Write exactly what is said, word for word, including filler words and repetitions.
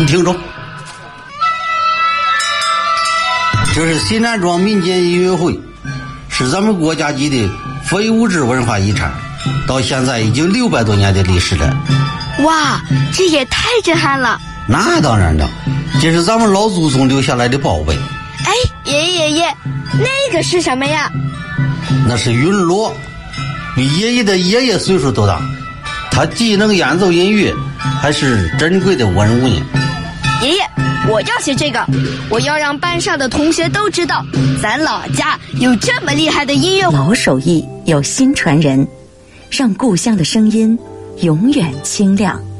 你听着，这是西南庄民间音乐会，是咱们国家级的非物质文化遗产，到现在已经六百多年的历史了。 哇，这也太震撼了！ 那当然了，这是咱们老祖宗留下来的宝贝。 哎，爷爷爷爷，那个是什么呀？ 那是云锣，比爷爷的爷爷岁数都大，他既能演奏音乐，还是珍贵的文物呢。 爷爷，我要学这个，我要让班上的同学都知道，咱老家有这么厉害的音乐。 老手艺有新传人，让故乡的声音永远清亮。